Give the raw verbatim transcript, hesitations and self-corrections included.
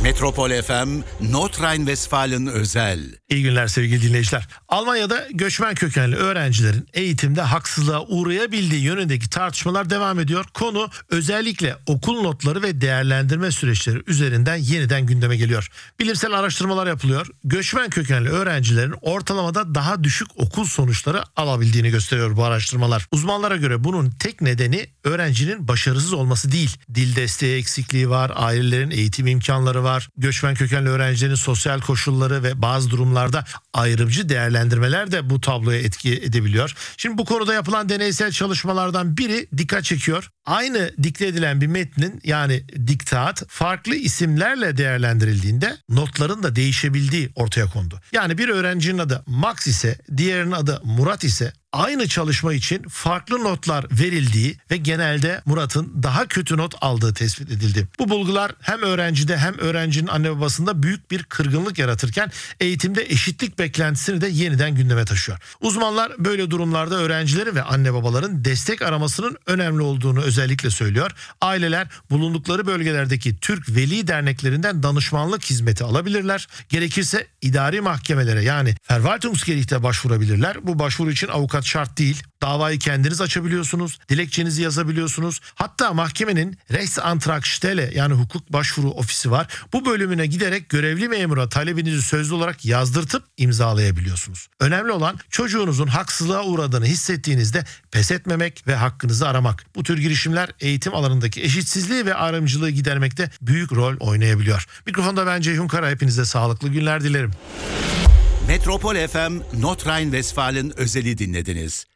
Metropol F M, Nordrhein-Westfalen özel. İyi günler sevgili dinleyiciler. Almanya'da göçmen kökenli öğrencilerin eğitimde haksızlığa uğrayabildiği yönündeki tartışmalar devam ediyor. Konu özellikle okul notları ve değerlendirme süreçleri üzerinden yeniden gündeme geliyor. Bilimsel araştırmalar yapılıyor. Göçmen kökenli öğrencilerin ortalamada daha düşük okul sonuçları alabildiğini gösteriyor bu araştırmalar. Uzmanlara göre bunun tek nedeni öğrencinin başarısız olması değil. Dil desteği eksikliği var, ailelerin eğitim imkanları var, göçmen kökenli öğrencilerin sosyal koşulları ve bazı durumlarda ayrımcı değerlendirmeler de bu tabloya etki edebiliyor. Şimdi bu konuda yapılan deneysel çalışmalardan biri dikkat çekiyor. Aynı dikte edilen bir metnin, yani diktat, farklı isimlerle değerlendirildiğinde notların da değişebildiği ortaya kondu. Yani bir öğrencinin adı Max ise diğerinin adı Murat ise aynı çalışma için farklı notlar verildiği ve genelde Murat'ın daha kötü not aldığı tespit edildi. Bu bulgular hem öğrencide hem öğrencinin anne babasında büyük bir kırgınlık yaratırken eğitimde eşitlik beklentisini de yeniden gündeme taşıyor. Uzmanlar böyle durumlarda öğrencilerin ve anne babaların destek aramasının önemli olduğunu özellikle söylüyor. Aileler bulundukları bölgelerdeki Türk Veli Derneklerinden danışmanlık hizmeti alabilirler. Gerekirse idari mahkemelere, yani Verwaltungsgericht'e başvurabilirler. Bu başvuru için avukat şart değil. Davayı kendiniz açabiliyorsunuz. Dilekçenizi yazabiliyorsunuz. Hatta mahkemenin Rechtsantragstelle, yani hukuk başvuru ofisi var. Bu bölümüne giderek görevli memura talebinizi sözlü olarak yazdırtıp imzalayabiliyorsunuz. Önemli olan çocuğunuzun haksızlığa uğradığını hissettiğinizde pes etmemek ve hakkınızı aramak. Bu tür girişimler eğitim alanındaki eşitsizliği ve ayrımcılığı gidermekte büyük rol oynayabiliyor. Mikrofonda ben Ceyhun Kara. Hepinize sağlıklı günler dilerim. Metropol F M, Nordrhein-Westfalen özeli dinlediniz.